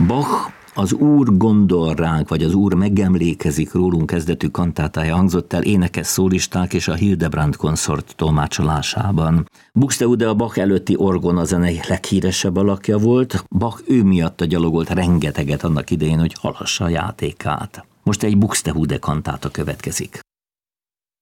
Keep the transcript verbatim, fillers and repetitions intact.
Bach az Úr gondol ránk, vagy az Úr megemlékezik rólunk kezdetű kantátája hangzott el énekes szólisták és a Hildebrand konszort tolmácsolásában. Buxtehude a Bach előtti orgonazene leghíresebb alakja volt. Bach ő miatt gyalogolt rengeteget annak idején, hogy halassa a játékát. Most egy Buxtehude kantáta következik.